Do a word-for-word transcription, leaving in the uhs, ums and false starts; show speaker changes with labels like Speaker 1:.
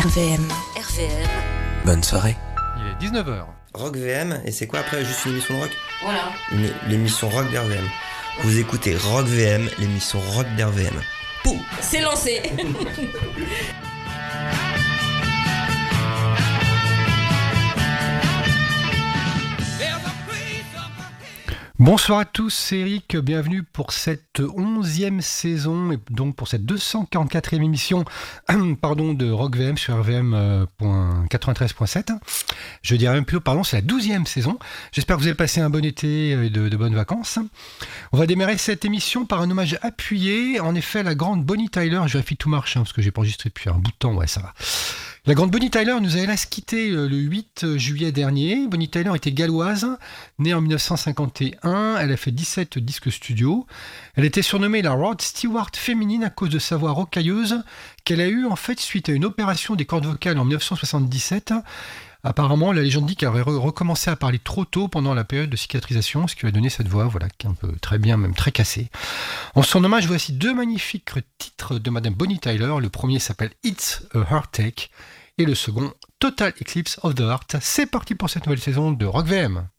Speaker 1: R V M.
Speaker 2: R V M.
Speaker 3: Bonne soirée.
Speaker 4: Il est dix-neuf heures.
Speaker 5: Rock V M, et c'est quoi après, juste une émission de rock?
Speaker 2: Voilà.
Speaker 5: Une- L'émission rock d'R V M. Vous écoutez Rock V M, l'émission rock d'R V M. Pouh!
Speaker 2: C'est lancé.
Speaker 4: Bonsoir à tous, c'est Eric, bienvenue pour cette onzième saison et donc pour cette deux cent quarante-quatrième émission pardon, de Rock V M sur R V M quatre-vingt-treize point sept. Je dirais même plutôt, pardon, c'est la douzième saison. J'espère que vous avez passé un bon été et de, de bonnes vacances. On va démarrer cette émission par un hommage appuyé, en effet, à la grande Bonnie Tyler. Je vérifie que tout marche, hein, parce que j'ai pas enregistré depuis un bout de temps, ouais, ça va. La grande Bonnie Tyler nous a hélas quitté le huit juillet dernier. Bonnie Tyler était galloise, née en dix-neuf cent cinquante et un. Elle a fait dix-sept disques studio. Elle était surnommée la Rod Stewart féminine à cause de sa voix rocailleuse qu'elle a eue en fait suite à une opération des cordes vocales en dix-neuf cent soixante-dix-sept. Apparemment, la légende dit qu'elle aurait recommencé à parler trop tôt pendant la période de cicatrisation, ce qui lui a donné cette voix, voilà, qui est un peu très bien, même très cassée. En son hommage, voici deux magnifiques titres de Madame Bonnie Tyler. Le premier s'appelle It's a Heartache et le second Total Eclipse of the Heart. C'est parti pour cette nouvelle saison de Rock V M.